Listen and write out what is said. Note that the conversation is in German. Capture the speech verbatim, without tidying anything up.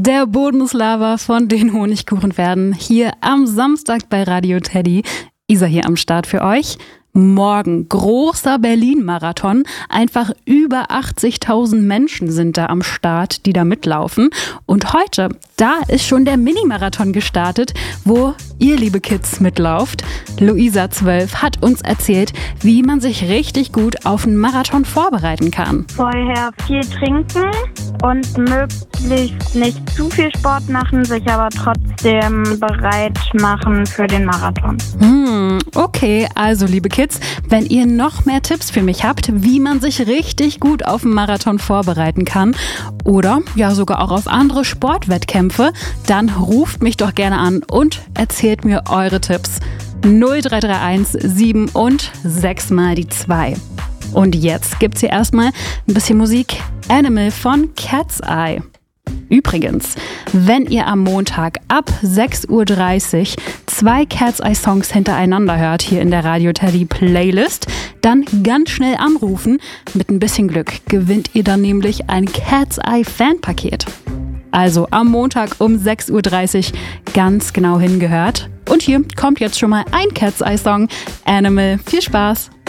Der Bodenslava von den Honigkuchenpferden hier am Samstag bei Radio Teddy. Isa hier am Start für euch. Morgen großer Berlin-Marathon. Einfach über achtzigtausend Menschen sind da am Start, die da mitlaufen. Und heute, da ist schon der Mini-Marathon gestartet, wo ihr, liebe Kids, mitlauft. Luisa, zwölf, hat uns erzählt, wie man sich richtig gut auf einen Marathon vorbereiten kann. Vorher viel trinken und möglichst nicht zu viel Sport machen, sich aber trotzdem bereit machen für den Marathon. Hm, okay, also liebe Kids, wenn ihr noch mehr Tipps für mich habt, wie man sich richtig gut auf einen Marathon vorbereiten kann oder ja sogar auch auf andere Sportwettkämpfe, dann ruft mich doch gerne an und erzählt mir eure Tipps. null drei drei eins sieben und sechs mal die zwei. Und jetzt gibt's hier erstmal ein bisschen Musik. Animal von Cat's Eye. Übrigens, wenn ihr am Montag ab sechs Uhr dreißig zwei Cat's Eye Songs hintereinander hört hier in der Radio Teddy Playlist, dann ganz schnell anrufen. Mit ein bisschen Glück gewinnt ihr dann nämlich ein Cat's Eye Fanpaket. Also am Montag um sechs Uhr dreißig ganz genau hingehört. Und hier kommt jetzt schon mal ein Cat's Eye Song. Animal, viel Spaß!